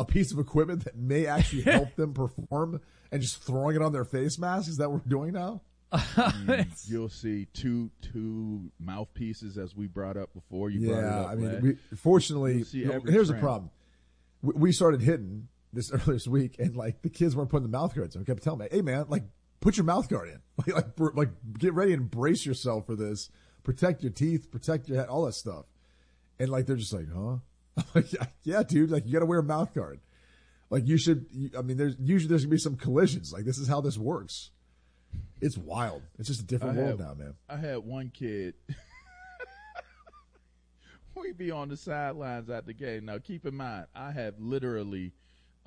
a piece of equipment that may actually help them perform and just throwing it on their face mask? Is that what we're doing now? You'll see two mouthpieces, as we brought up before. Fortunately, here's the problem. We started hitting this earlier this week, and like the kids weren't putting the mouth guards on. I kept telling me, "Hey man, like put your mouth guard in. Like get ready and brace yourself for this. Protect your teeth, protect your head, all that stuff." And like they're just like, "Huh?" I'm like, "Yeah, dude. Like you got to wear a mouth guard. Like you should. There's gonna be some collisions. Like this is how this works. It's wild. It's just a different world now, man." I had one kid. We be on the sidelines at the game. Now, keep in mind, I have literally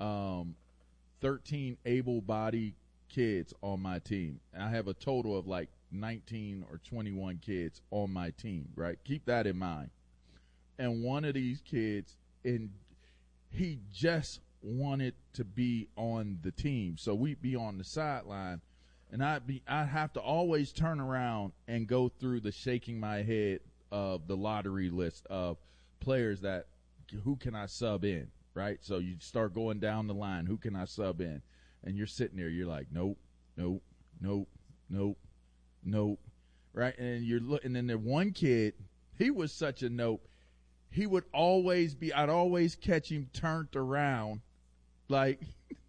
13 able-bodied kids on my team. I have a total of like 19 or 21 kids on my team, right? Keep that in mind. And one of these kids, he just wanted to be on the team. So we'd be on the sideline, and I'd have to always turn around and go through the shaking my head of the lottery list of players who can I sub in, right? So you start going down the line, who can I sub in? And you're sitting there, you're like, nope, right? And you're looking, and then one kid, he was such a nope. He would always I'd always catch him turned around, like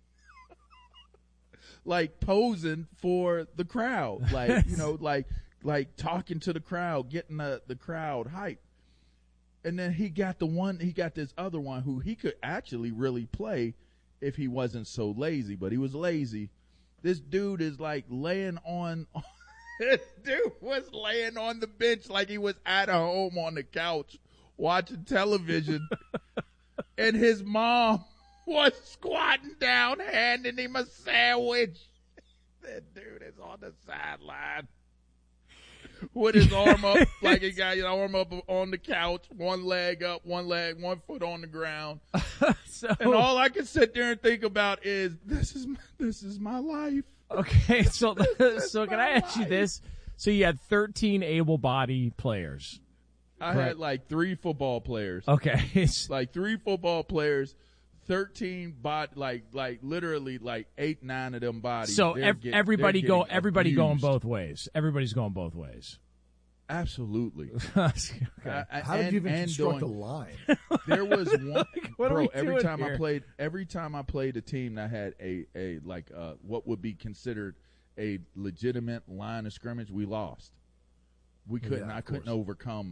posing for the crowd, like, like talking to the crowd, getting the crowd hyped. And then he got this other one who he could actually really play if he wasn't so lazy, but he was lazy. This dude is like this dude was laying on the bench like he was at home on the couch watching television. And his mom was squatting down, handing him a sandwich. That dude is on the sideline with his arm up, like he got his arm up on the couch, one leg up, one foot on the ground. And all I can sit there and think about is, this is my life. Okay, so can I ask you this? So you had 13 able-bodied players. I had like 3 football players. Okay. Like 3 football players, 13 like literally like 8-9 of them bodies. So everybody going both ways. Everybody's going both ways. Absolutely. Okay. How did you even construct a line? There was one, bro. Every time I played a team that had a what would be considered a legitimate line of scrimmage, we lost. We couldn't. I couldn't overcome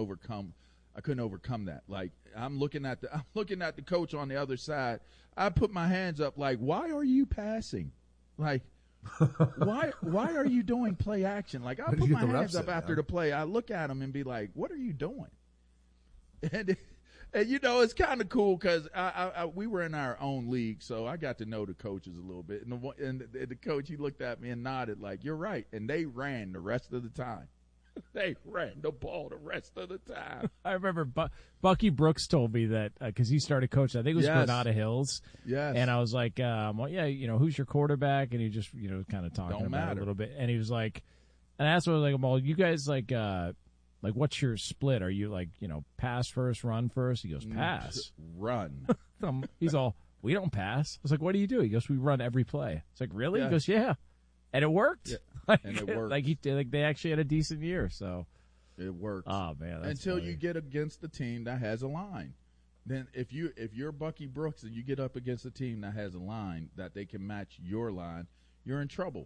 that. Like I'm looking at the coach on the other side. I put my hands up like, why are you passing? Like, why are you doing play action? Like I put my hands up after the play. I look at him and be like, what are you doing? And it's kind of cool because we were in our own league, so I got to know the coaches a little bit. And the coach, he looked at me and nodded like, you're right. And they ran the rest of the time. They ran the ball the rest of the time. I remember Bucky Brooks told me that because he started coaching. I think it was Granada Hills. Yes. And I was like, well, yeah, who's your quarterback? And he just, kind of talking about it a little bit. And he was like, and I asked him, I was like, well, you guys like what's your split? Are you like, pass first, run first? He goes, pass. Run. He's all, we don't pass. I was like, what do you do? He goes, we run every play. It's like, really? Yeah. He goes, yeah. And it worked. Yeah. And it worked. Like they actually had a decent year, so it worked. Oh man, that's until funny. You get against a team that has a line. Then if you're Bucky Brooks and you get up against a team that has a line that they can match your line, you're in trouble.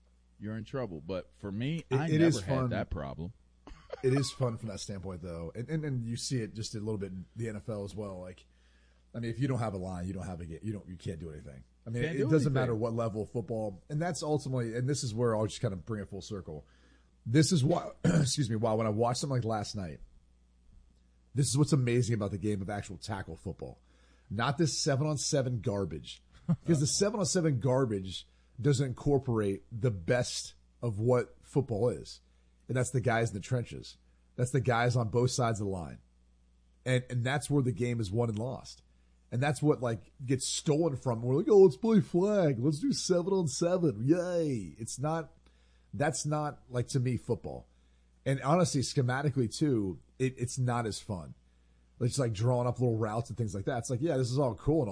But for me, I never had that problem. It is fun from that standpoint, though, and you see it just a little bit in the NFL as well. Like, I mean, if you don't have a line, you don't have you can't do anything. I mean, it doesn't matter what level of football, and that's ultimately, and this is where I'll just kind of bring it full circle. This is why, why when I watched something like last night, this is what's amazing about the game of actual tackle football, not this 7-on-7 garbage, because the 7-on-7 garbage doesn't incorporate the best of what football is, and that's the guys in the trenches, that's the guys on both sides of the line, and that's where the game is won and lost. And that's what like gets stolen from. We're like, oh, let's play flag. Let's do 7-on-7. Yay. That's not like, to me, football. And honestly, schematically too, it's not as fun. It's like drawing up little routes and things like that. It's like, yeah, this is all cool and